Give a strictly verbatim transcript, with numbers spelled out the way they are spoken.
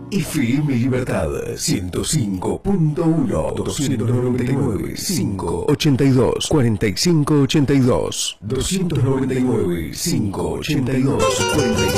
F M Libertad ciento cinco punto uno, doscientos noventa y nueve, cinco, ochenta y dos, cuarenta y cinco, ochenta y dos, doscientos noventa y nueve, cinco, ochenta y dos, cuarenta y cinco.